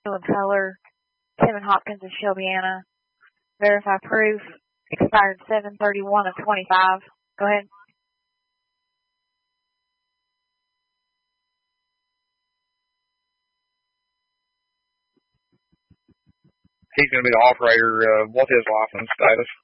and color, Tim and Hopkins of Shelbyana. Verify proof. Expired 7/31 of 25. Go ahead. He's going to be the operator. What's his license status?